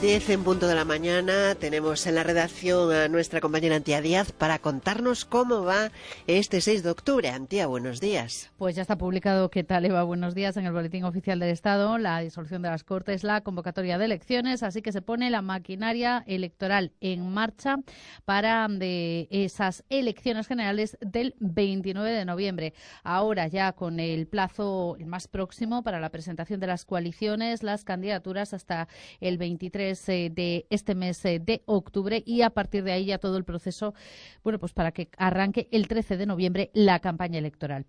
10 en punto de la mañana. Tenemos en la redacción a nuestra compañera Antía Díaz para contarnos cómo va este 6 de octubre. Antía, buenos días. Pues ya está publicado, ¿qué tal, Eva? Buenos días, en el Boletín Oficial del Estado, la disolución de las Cortes, la convocatoria de elecciones, así que se pone la maquinaria electoral en marcha para esas elecciones generales del 29 de noviembre. Ahora ya con el plazo más próximo para la presentación de las coaliciones, las candidaturas hasta el 23 de este mes de octubre, y a partir de ahí ya todo el proceso, bueno, pues para que arranque el 13 de noviembre la campaña electoral.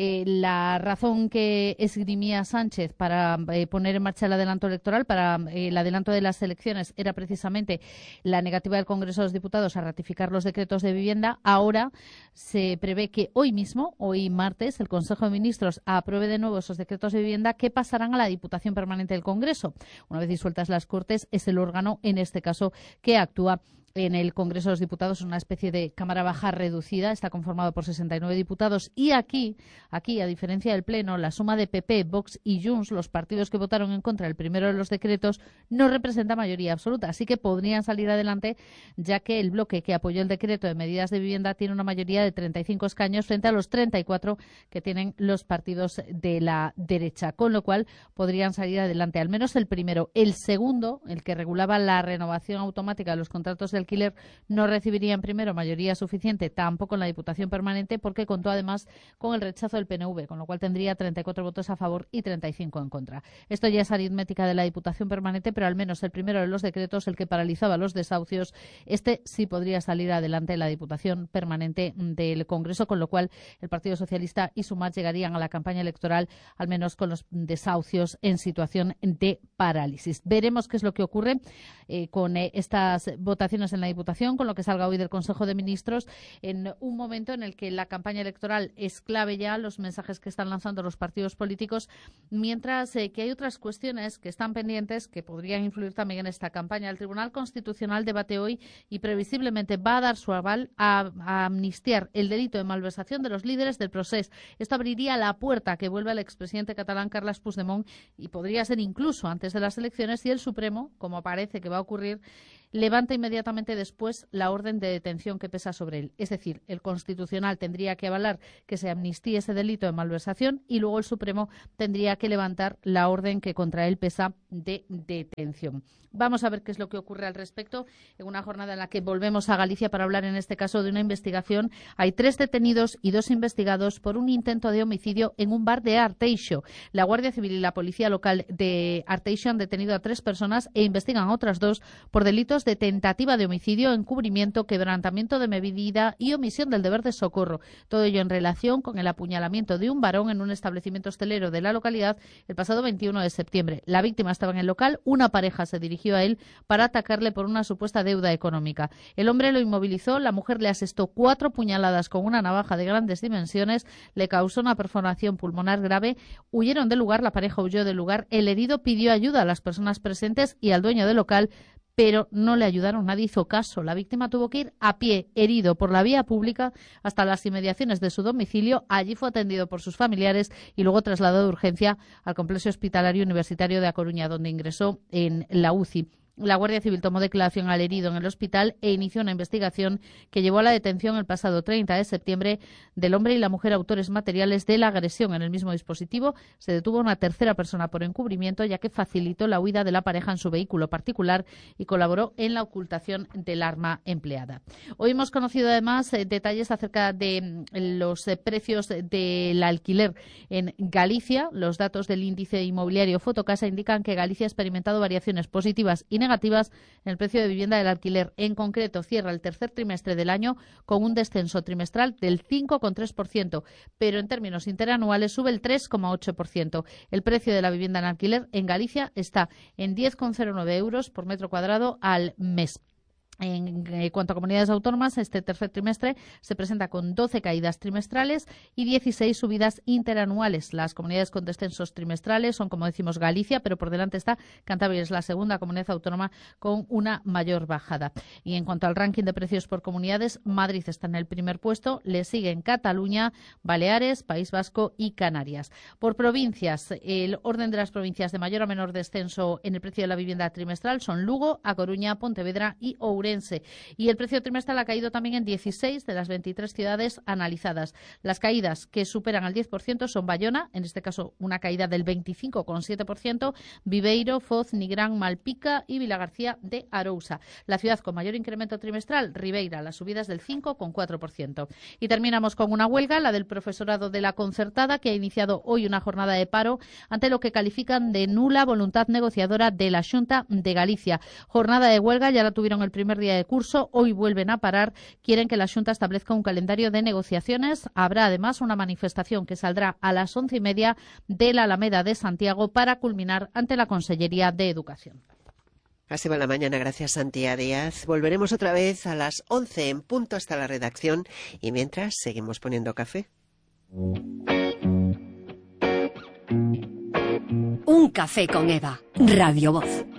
La razón que esgrimía Sánchez para poner en marcha el adelanto electoral, para el adelanto de las elecciones, era precisamente la negativa del Congreso de los Diputados a ratificar los decretos de vivienda. Ahora se prevé que hoy mismo, hoy martes, el Consejo de Ministros apruebe de nuevo esos decretos de vivienda que pasarán a la Diputación Permanente del Congreso. Una vez disueltas las Cortes, es el órgano, en este caso, que actúa en el Congreso de los Diputados, una especie de Cámara Baja reducida. Está conformado por 69 diputados y aquí, a diferencia del Pleno, la suma de PP, Vox y Junts, los partidos que votaron en contra del primero de los decretos, no representa mayoría absoluta, así que podrían salir adelante, ya que el bloque que apoyó el decreto de medidas de vivienda tiene una mayoría de 35 escaños frente a los 34 que tienen los partidos de la derecha, con lo cual podrían salir adelante, al menos el primero. El segundo, el que regulaba la renovación automática de los contratos de alquiler, no recibiría en primero mayoría suficiente, tampoco en la Diputación Permanente, porque contó además con el rechazo del PNV, con lo cual tendría 34 votos a favor y 35 en contra. Esto ya es aritmética de la Diputación Permanente, pero al menos el primero de los decretos, el que paralizaba los desahucios, este sí podría salir adelante en la Diputación Permanente del Congreso, con lo cual el Partido Socialista y Sumar llegarían a la campaña electoral al menos con los desahucios en situación de parálisis. Veremos qué es lo que ocurre con estas votaciones en la Diputación, con lo que salga hoy del Consejo de Ministros, en un momento en el que la campaña electoral es clave ya, los mensajes que están lanzando los partidos políticos, mientras que hay otras cuestiones que están pendientes que podrían influir también en esta campaña. El Tribunal Constitucional debate hoy y previsiblemente va a dar su aval a amnistiar el delito de malversación de los líderes del Procés. Esto abriría la puerta a que vuelva el expresidente catalán Carles Puigdemont, y podría ser incluso antes de las elecciones, si el Supremo, como parece que va a ocurrir, levanta inmediatamente después la orden de detención que pesa sobre él. Es decir, el Constitucional tendría que avalar que se amnistíe ese delito de malversación y luego el Supremo tendría que levantar la orden que contra él pesa de detención. Vamos a ver qué es lo que ocurre al respecto en una jornada en la que volvemos a Galicia para hablar en este caso de una investigación. Hay 3 detenidos y 2 investigados por un intento de homicidio en un bar de Arteixo. La Guardia Civil y la Policía Local de Arteixo han detenido a 3 personas e investigan a otras 2 por delitos de tentativa de homicidio, encubrimiento, quebrantamiento de medida y omisión del deber de socorro. Todo ello en relación con el apuñalamiento de un varón en un establecimiento hostelero de la localidad el pasado 21 de septiembre. La víctima estaba en el local, una pareja se dirigió a él para atacarle por una supuesta deuda económica. El hombre lo inmovilizó, la mujer le asestó 4 puñaladas con una navaja de grandes dimensiones, le causó una perforación pulmonar grave, huyeron del lugar, la pareja huyó del lugar, el herido pidió ayuda a las personas presentes y al dueño del local, pero no le ayudaron, nadie hizo caso. La víctima tuvo que ir a pie, herido, por la vía pública hasta las inmediaciones de su domicilio. Allí fue atendido por sus familiares y luego trasladado de urgencia al complejo hospitalario universitario de A Coruña, donde ingresó en la UCI. La Guardia Civil tomó declaración al herido en el hospital e inició una investigación que llevó a la detención el pasado 30 de septiembre del hombre y la mujer autores materiales de la agresión. En el mismo dispositivo se detuvo a una tercera persona por encubrimiento, ya que facilitó la huida de la pareja en su vehículo particular y colaboró en la ocultación del arma empleada. Hoy hemos conocido además detalles acerca de los precios del alquiler en Galicia. Los datos del índice inmobiliario Fotocasa indican que Galicia ha experimentado variaciones positivas y negativas en el precio de vivienda del alquiler. En concreto, cierra el tercer trimestre del año con un descenso trimestral del 5,3%, pero en términos interanuales sube el 3,8%. El precio de la vivienda en alquiler en Galicia está en 10,09 euros por metro cuadrado al mes. En cuanto a comunidades autónomas, este tercer trimestre se presenta con 12 caídas trimestrales y 16 subidas interanuales. Las comunidades con descensos trimestrales son, como decimos, Galicia, pero por delante está Cantabria, es la segunda comunidad autónoma con una mayor bajada. Y en cuanto al ranking de precios por comunidades, Madrid está en el primer puesto, le siguen Cataluña, Baleares, País Vasco y Canarias. Por provincias, el orden de las provincias de mayor a menor descenso en el precio de la vivienda trimestral son Lugo, A Coruña, Pontevedra y Ourense. Y el precio trimestral ha caído también en 16 de las 23 ciudades analizadas. Las caídas que superan al 10% son Bayona, en este caso una caída del 25,7%, Viveiro, Foz, Nigrán, Malpica y Vilagarcía de Arousa. La ciudad con mayor incremento trimestral, Ribeira, las subidas del 5,4%. Y terminamos con una huelga, la del profesorado de la Concertada, que ha iniciado hoy una jornada de paro ante lo que califican de nula voluntad negociadora de la Xunta de Galicia. Jornada de huelga, ya la tuvieron el primer día de curso, hoy vuelven a parar, quieren que la Xunta establezca un calendario de negociaciones. Habrá además una manifestación que saldrá a las 11:30 de la Alameda de Santiago para culminar ante la Consellería de Educación. Así va la mañana, gracias Santiago Díaz. Volveremos otra vez a las 11 en punto hasta la redacción y mientras seguimos poniendo café. Un café con Eva, Radio Voz.